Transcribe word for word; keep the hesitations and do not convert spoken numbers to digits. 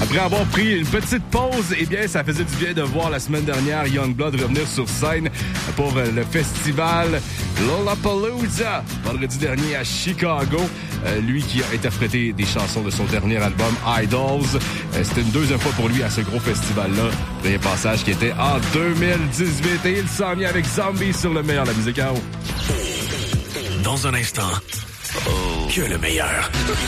Après avoir pris une petite pause, eh bien, ça faisait du bien de voir la semaine dernière Youngblood revenir sur scène pour le festival Lollapalooza vendredi dernier à Chicago. Euh, lui qui a interprété des chansons de son dernier album Idols. Euh, c'était une deuxième fois pour lui à ce gros festival-là. Premier passage qui était en deux mille dix-huit et il s'en vient avec Zombie sur le meilleur de la musique à eau. Dans un instant, oh. que le meilleur.